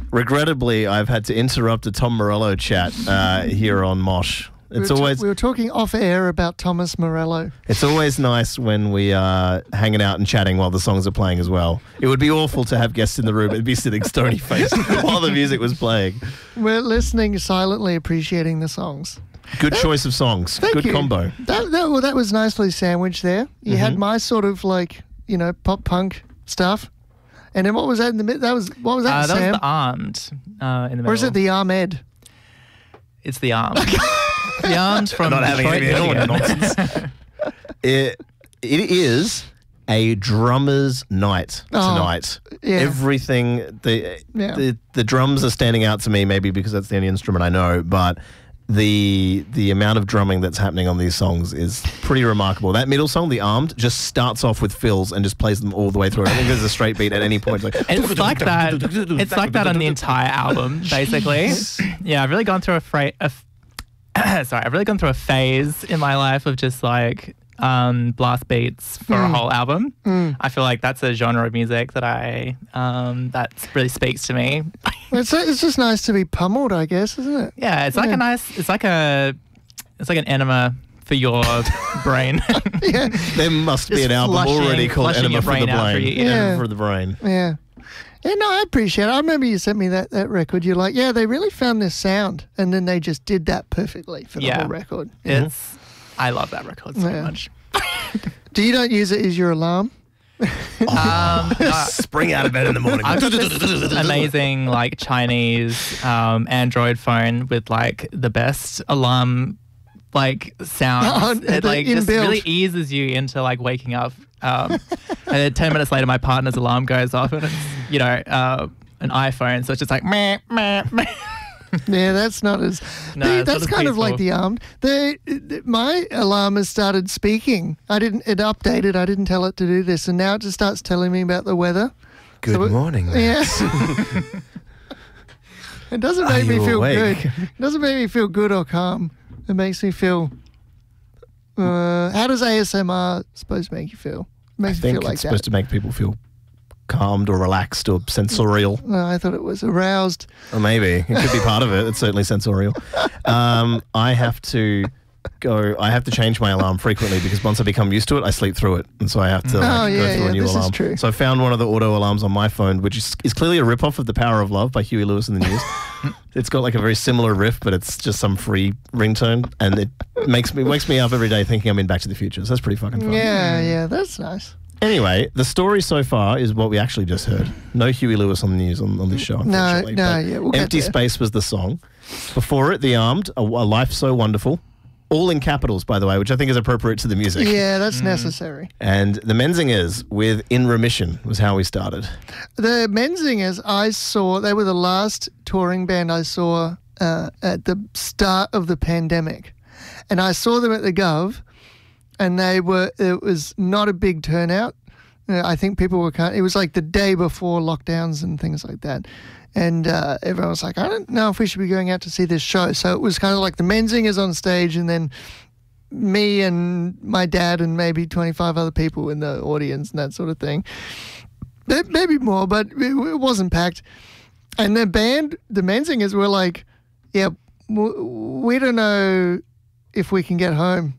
Regrettably, I've had to interrupt a Tom Morello chat here on Mosh. We were talking off air about Thomas Morello. It's always nice when we are hanging out and chatting while the songs are playing as well. It would be awful to have guests in the room and be sitting stony-faced while the music was playing. We're listening silently, appreciating the songs. Good choice of songs. Thank Good you. combo. That was nicely sandwiched there. You had my sort of pop punk stuff. And then what was that in the middle? What was that, That Sam? was the Armed in the middle. Or is it the Ahmed? It's the Armed. The Armed from Not having Detroit any Michigan. nonsense. It is a drummer's night tonight. Yeah. Everything, the drums are standing out to me, maybe because that's the only instrument I know, but the amount of drumming that's happening on these songs is pretty remarkable. That middle song, The Armed, just starts off with fills and just plays them all the way through. I think there's a straight beat at any point. It's like that. It's like that on the entire album, basically. Yeah, I've really gone through I've really gone through a phase in my life of just like blast beats for a whole album. I feel like that's a genre of music that that really speaks to me. It's just nice to be pummeled, I guess, isn't it? Yeah, it's like it's like an enema for your brain. Yeah. There must be Just an album already called flushing Enema your for the brain out for Brain. you, yeah. For the brain. Yeah. Yeah, no, I appreciate it. I remember you sent me that record. You're like, yeah, they really found this sound. And then they just did that perfectly for the whole record. I love that record so much. You don't use it as your alarm? Spring out of bed in the morning. I've got this amazing like Chinese Android phone with like the best alarm like sounds. It like just really eases you into like waking up. And then 10 minutes later, my partner's alarm goes off, and it's an iPhone, so it's just like meh, meh, meh. Yeah, that's not as. No, that's kind of like the Armed. My alarm has started speaking. It updated. I didn't tell it to do this, and now it just starts telling me about the weather. Good morning. Yes. It doesn't make me feel good. It doesn't make me feel good or calm. It makes me feel. How does ASMR supposed to make you feel? It makes I think you feel like it's supposed to make people feel calmed or relaxed or sensorial. No, I thought it was aroused. Or maybe. It could be part of it. It's certainly sensorial. I have to change my alarm frequently because once I become used to it, I sleep through it. And so I have to go through a new alarm. Is true. So I found one of the auto alarms on my phone, which is clearly a ripoff of The Power of Love by Huey Lewis and the News. It's got like a very similar riff, but it's just some free ringtone. And it wakes me up every day thinking I'm in Back to the Future. So that's pretty fucking fun. Yeah, that's nice. Anyway, the story so far is what we actually just heard. No Huey Lewis on the news on this show, unfortunately. We'll get Empty there. Space was the song. Before it, The Armed, A Life So Wonderful. All in capitals, by the way, which I think is appropriate to the music. Yeah, that's necessary. And the Menzingers with In Remission was how we started. The Menzingers, I saw, they were the last touring band I saw at the start of the pandemic. And I saw them at the Gov, and it was not a big turnout. I think people were it was like the day before lockdowns and things like that. And everyone was like, I don't know if we should be going out to see this show. So it was kind of like the Menzingers on stage and then me and my dad and maybe 25 other people in the audience and that sort of thing. Maybe more, but it wasn't packed. And the band, the Menzingers, were like, yeah, we don't know if we can get home.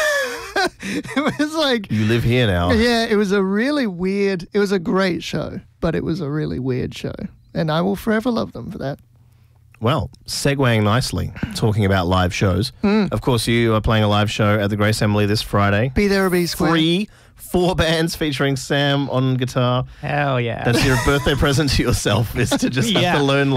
It was like... You live here now. Yeah, it was it was a great show, but it was a really weird show. And I will forever love them for that. Well, segueing nicely, talking about live shows. Of course, you are playing a live show at the Grace Emily this Friday. Be there or be square. 4 bands featuring Sam on guitar. Hell yeah. That's your birthday present to yourself, is to just have to learn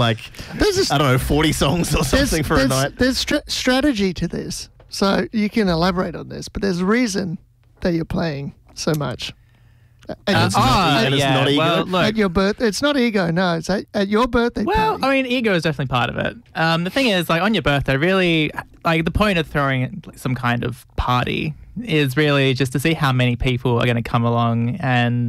40 songs or something for a night. There's strategy to this. So you can elaborate on this, but there's a reason that you're playing so much. It's not ego. Well, look, at your birthday, it's not ego. No, it's at your birthday. Well, party. I mean, ego is definitely part of it. The thing is, like on your birthday, really, like the point of throwing some kind of party is really just to see how many people are going to come along, and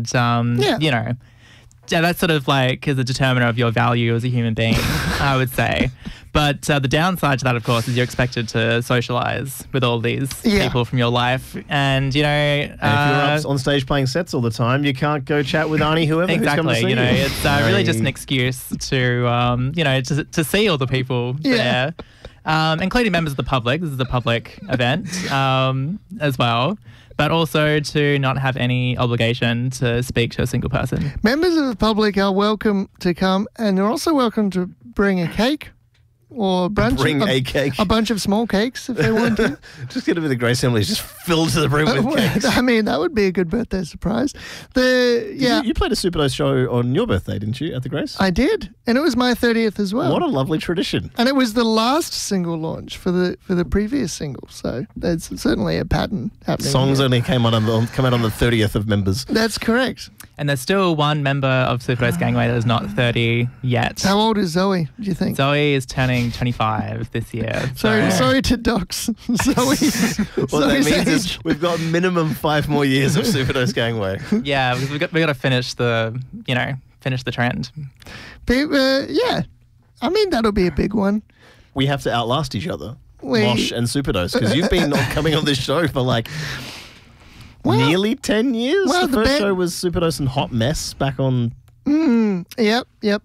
that's sort of like is a determiner of your value as a human being, I would say. But the downside to that, of course, is you're expected to socialize with all these people from your life. And, you know... and if you're up on stage playing sets all the time, you can't go chat with Arnie, whoever who's come to see you. It's really just an excuse to, to see all the people there, including members of the public. This is a public event as well. But also to not have any obligation to speak to a single person. Members of the public are welcome to come, and they're also welcome to bring a cake or a bunch a bunch of small cakes if they want to. Just get a bit of Grace Emily just filled to the brim with cakes. I mean, that would be a good birthday surprise. You played a Superdose show on your birthday, didn't you, at the Grace? I did, and it was my 30th as well. What a lovely tradition! And it was the last single launch for the previous single, so there's certainly a pattern happening. Songs only come out on the 30th of members. That's correct. And there's still one member of Superdose Gangway that is not 30 yet. How old is Zoe, do you think? Zoe is turning 25 this year. Sorry to dox Zoe. What that means is we've got minimum 5 more years of Superdose Gangway. Yeah, we've got to finish the trend. Yeah. I mean, that'll be a big one. We have to outlast each other, Mosh and Superdose, because you've been coming on this show for nearly 10 years. Well, the first show was Superdose and Hot Mess back on... Yep. Yeah.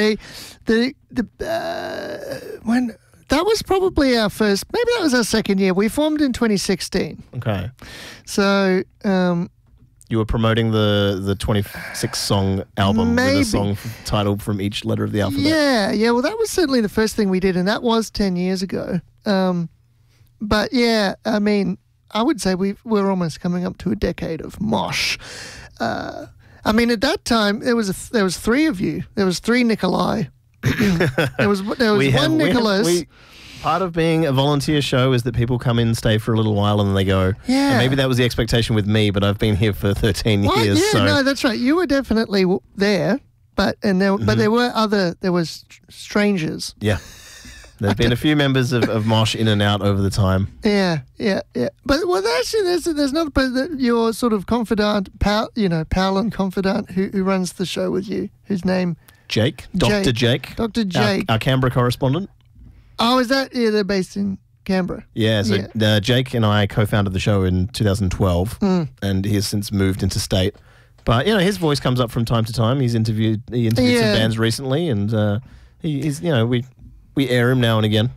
When that was probably our first, maybe that was our second year. We formed in 2016. Okay. So... you were promoting the 26-song album with a song titled from each letter of the alphabet. Yeah. Well, that was certainly the first thing we did, and that was 10 years ago. But yeah, I mean... I would say we're almost coming up to a decade of mosh. I mean, at that time there was 3 of you. There was 3 Nikolai. there was one Nicholas. Part of being a volunteer show is that people come in, stay for a little while, and then they go. Yeah. And maybe that was the expectation with me, but I've been here for 13 years. Yeah, no, that's right. You were definitely there, but there was strangers. Yeah. There's been a few members of Mosh in and out over the time. Yeah. But actually, there's another person, your sort of confidant, pal and confidant who runs the show with you, whose name? Jake. Dr. Jake. Dr. Jake. Our Canberra correspondent. Oh, is that? Yeah, they're based in Canberra. Yeah, so Jake and I co-founded the show in 2012, and he has since moved into state. But, his voice comes up from time to time. He interviewed some bands recently, and he's, we air him now and again.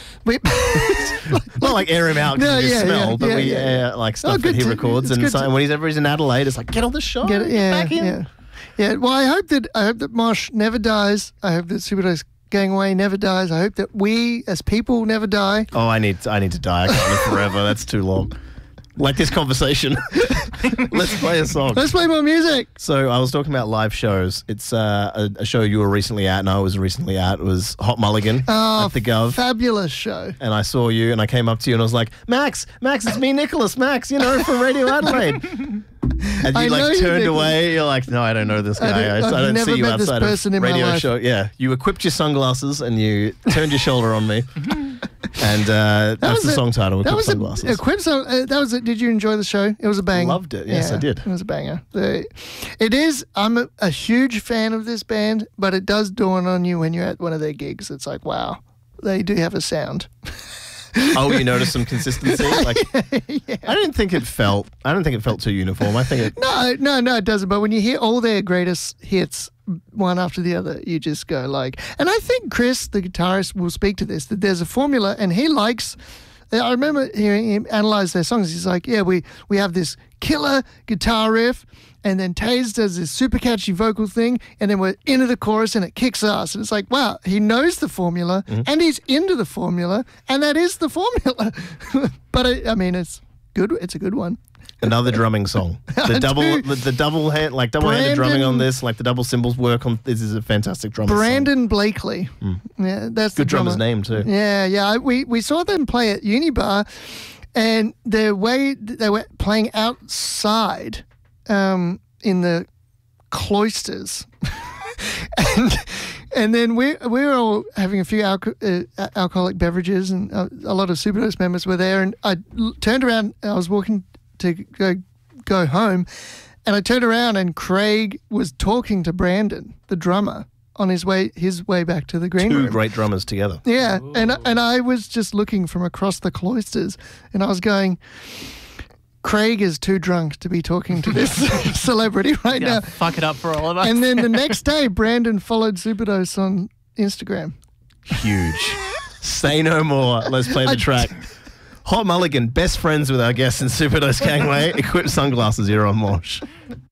Not like air him out because of his smell, but we air stuff that he records. And whenever he's in Adelaide, it's like, get on the show, get back in. Yeah. Well, I hope that Mosh never dies. I hope that Superdose Gangway never dies. I hope that we as people never die. Oh, I need to die. I can't live forever. That's too long. Like this conversation. Let's play a song. Let's play more music. So I was talking about live shows. It's a show you were recently at and I was recently at. It was Hot Mulligan at the Gov. Fabulous show. And I saw you and I came up to you and I was like, Max, it's me, Nicholas, Max, from Radio Adelaide. And you turned away. You're like, no, I don't know this guy. I don't see you outside of radio show. Yeah, you equipped your sunglasses and you turned your shoulder on me. And that's the song title. That was sunglasses. That was it. Did you enjoy the show? It was a banger. Loved it. Yes, I did. It was a banger. It is. I'm a huge fan of this band, but it does dawn on you when you're at one of their gigs. It's like, wow, they do have a sound. Oh, you noticed some consistency? I don't think it felt too uniform. I think it. No, it doesn't. But when you hear all their greatest hits, one after the other, you just go and I think Chris, the guitarist, will speak to this, that there's a formula, and he likes. I remember hearing him analyze their songs. He's like, yeah, we have this killer guitar riff, and then Taze does this super catchy vocal thing, and then we're into the chorus and it kicks ass. And it's like, wow, he knows the formula and he's into the formula, and that is the formula. But it's good. It's a good one. Another drumming song. The double-handed drumming on this, the double cymbals work on this is a fantastic drummer. Brandon Blakely. Yeah, that's good drummer's name too. Yeah. We saw them play at Unibar, and the way they were playing outside in the cloisters, and then we were all having a few alcoholic beverages, and a lot of Superdose members were there, and I turned around. I was walking to go home, and I turned around and Craig was talking to Brandon, the drummer, on his way back to the green room. Two great drummers together. Yeah, and I was just looking from across the cloisters, and I was going, Craig is too drunk to be talking to this celebrity right now. Fuck it up for all of us. And then the next day, Brandon followed Superdose on Instagram. Huge. Say no more. Let's play the track. Hot Mulligan, best friends with our guests in Superdose Gangway. Equip sunglasses, you're on Mosh.